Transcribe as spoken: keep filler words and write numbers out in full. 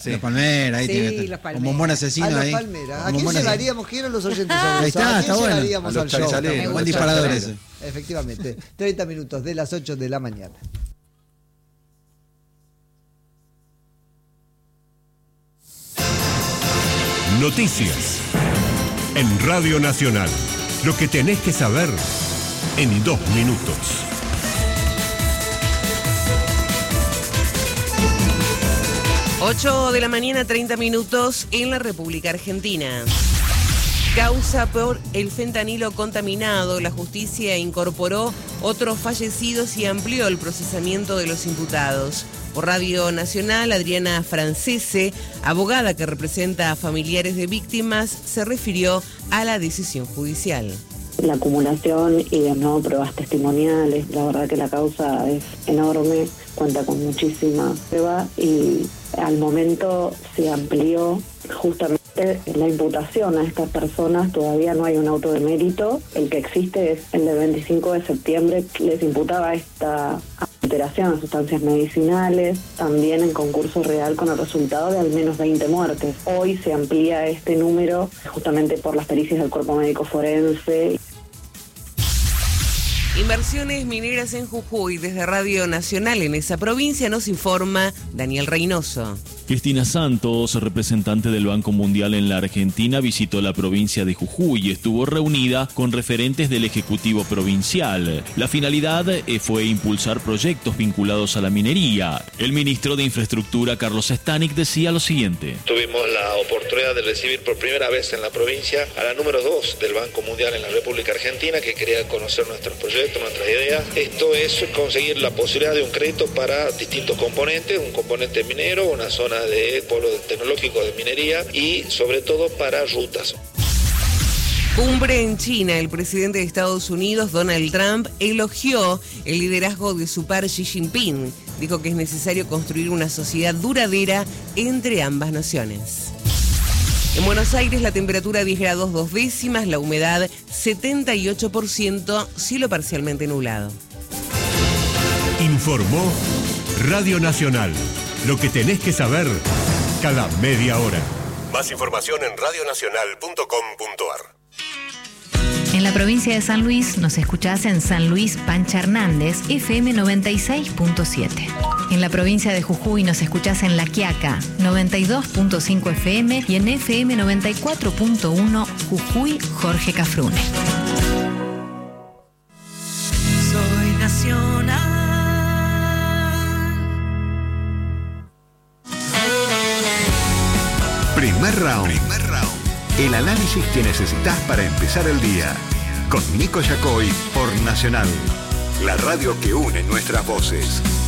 Sí. Los Palmeras, ahí sí, tiene los Palmeras. como un buen asesino a los ahí. Palmeras. ¿A quién llevaríamos? Quieren los oyentes sobre Ahí eso. está, ¿A está quién bueno. llevaríamos al show? Un buen disparador ese. Efectivamente. treinta minutos de las ocho de la mañana. Noticias en Radio Nacional. Lo que tenés que saber en dos minutos. ocho de la mañana, treinta minutos en la República Argentina. Causa por el fentanilo contaminado. La justicia incorporó otros fallecidos y amplió el procesamiento de los imputados. Por Radio Nacional, Adriana Francese, abogada que representa a familiares de víctimas, se refirió a la decisión judicial. La acumulación y de nuevo pruebas testimoniales, la verdad que la causa es enorme, cuenta con muchísima prueba y al momento se amplió justamente la imputación a estas personas. Todavía no hay un auto de mérito, el que existe es el del veinticinco de septiembre, les imputaba esta alteración a sustancias medicinales, también en concurso real con el resultado de al menos veinte muertes. Hoy se amplía este número justamente por las pericias del cuerpo médico forense. Inversiones mineras en Jujuy. Desde Radio Nacional en esa provincia nos informa Daniel Reynoso. Cristina Santos, representante del Banco Mundial en la Argentina, visitó la provincia de Jujuy y estuvo reunida con referentes del Ejecutivo Provincial. La finalidad fue impulsar proyectos vinculados a la minería. El ministro de Infraestructura, Carlos Stanik, decía lo siguiente. Tuvimos la oportunidad de recibir por primera vez en la provincia a la número dos del Banco Mundial en la República Argentina, que quería conocer nuestros proyectos, nuestras ideas. Esto es conseguir la posibilidad de un crédito para distintos componentes, un componente minero, una zona de polo tecnológico de minería y sobre todo para rutas. Cumbre en China. El presidente de Estados Unidos, Donald Trump, elogió el liderazgo de su par Xi Jinping. Dijo que es necesario construir una sociedad duradera entre ambas naciones. En Buenos Aires la temperatura diez grados dos décimas, la humedad setenta y ocho por ciento, cielo parcialmente nublado. Informó Radio Nacional. Lo que tenés que saber cada media hora. Más información en radio nacional punto com punto ar. En la provincia de San Luis nos escuchás en San Luis Pancha Hernández, F M noventa y seis punto siete. En la provincia de Jujuy nos escuchás en La Quiaca, noventa y dos punto cinco F M y en F M noventa y cuatro punto uno Jujuy Jorge Cafrune. Soy nacional. Primer round. Primer round. El análisis que necesitas para empezar el día. Con Nico Yacoy por Nacional. La radio que une nuestras voces.